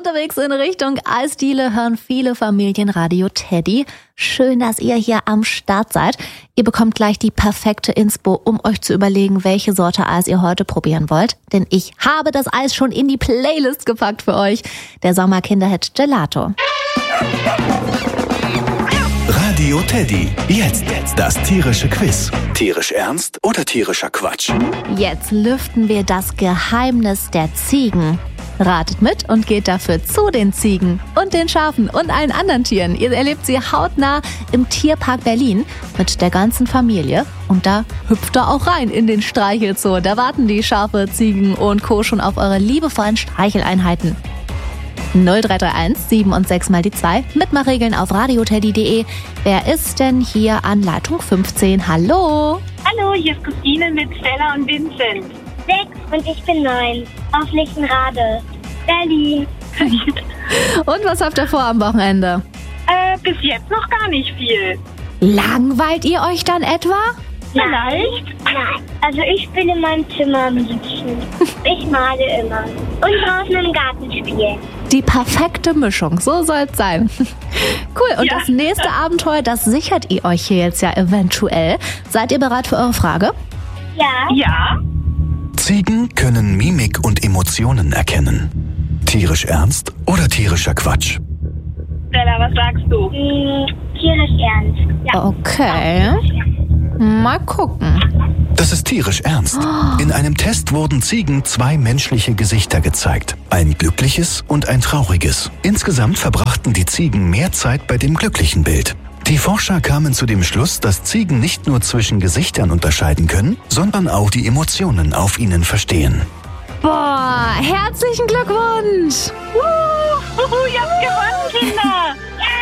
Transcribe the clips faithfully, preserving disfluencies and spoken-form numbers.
Unterwegs in Richtung Eisdiele hören viele Familien Radio Teddy. Schön, dass ihr hier am Start seid. Ihr bekommt gleich die perfekte Inspo, um euch zu überlegen, welche Sorte Eis ihr heute probieren wollt. Denn ich habe das Eis schon in die Playlist gepackt für euch. Der Sommerkinderhit Gelato. Radio Teddy. Jetzt das tierische Quiz. Tierisch ernst oder tierischer Quatsch? Jetzt lüften wir das Geheimnis der Ziegen. Ratet mit und geht dafür zu den Ziegen und den Schafen und allen anderen Tieren. Ihr erlebt sie hautnah im Tierpark Berlin mit der ganzen Familie. Und da hüpft ihr auch rein in den Streichelzoo. Da warten die Schafe, Ziegen und Co. schon auf eure liebevollen Streicheleinheiten. null drei drei eins sieben und sechs mal die zwei. Mitmachregeln auf radioteddy punkt de. Wer ist denn hier an Leitung fünfzehn? Hallo? Hallo, hier ist Christine mit Stella und Vincent. Sechs und ich bin neun. Auf Lichtenrade, Berlin. Und was habt ihr vor am Wochenende? Äh, bis jetzt noch gar nicht viel. Langweilt ihr euch dann etwa? Vielleicht? Nein. Also ich bin in meinem Zimmer am liebsten. Ich male immer. Und draußen im Garten spielen. Die perfekte Mischung, so soll's sein. Cool, und Ja. das nächste Abenteuer, das sichert ihr euch hier jetzt ja eventuell. Seid ihr bereit für eure Frage? Ja. Ja. Ziegen können Mimik und Emotionen erkennen. Tierisch ernst oder tierischer Quatsch? Stella, was sagst du? Hm, tierisch ernst. Ja. Okay. Mal gucken. Das ist tierisch ernst. In einem Test wurden Ziegen zwei menschliche Gesichter gezeigt. Ein glückliches und ein trauriges. Insgesamt verbrachten die Ziegen mehr Zeit bei dem glücklichen Bild. Die Forscher kamen zu dem Schluss, dass Ziegen nicht nur zwischen Gesichtern unterscheiden können, sondern auch die Emotionen auf ihnen verstehen. Boah, herzlichen Glückwunsch! Uh, ihr habt gewonnen, Kinder.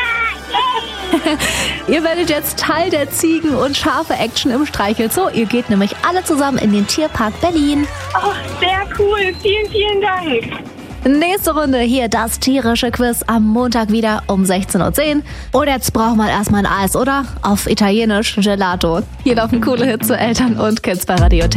Ihr werdet jetzt Teil der Ziegen- und Schafe-Action im Streichelzoo. Ihr geht nämlich alle zusammen in den Tierpark Berlin. Oh, sehr cool. Vielen, vielen Dank. Nächste Runde hier das tierische Quiz am Montag wieder um sechzehn Uhr zehn. Und jetzt brauchen wir erstmal ein Eis, oder? Auf Italienisch Gelato. Hier laufen coole Hits zu Eltern und Kids bei Radio Teddy.